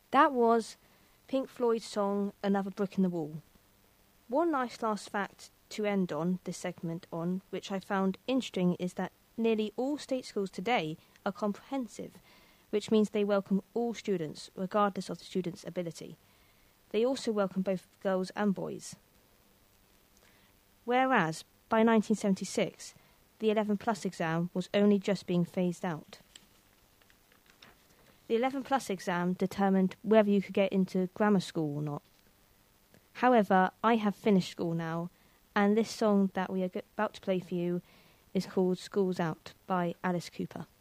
That was Pink Floyd's song Another Brick in the Wall. One nice last fact to end on this segment on, which I found interesting, is that nearly all state schools today are comprehensive, which means they welcome all students, regardless of the student's ability. They also welcome both girls and boys. Whereas, by 1976, the 11 Plus exam was only just being phased out. The 11 Plus exam determined whether you could get into grammar school or not. However, I have finished school now, and this song that we are about to play for you is called School's Out by Alice Cooper.